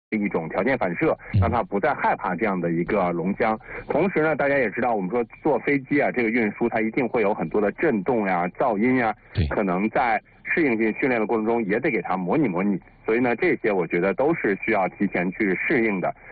一种条件反射，让他不再害怕这样的一个龙江。同时呢，大家也知道，我们说坐飞机啊，这个运输它一定会有很多的震动呀、噪音呀，可能在适应性训练的过程中也得给它模拟模拟。所以呢，这些我觉得都是需要提前去适应的。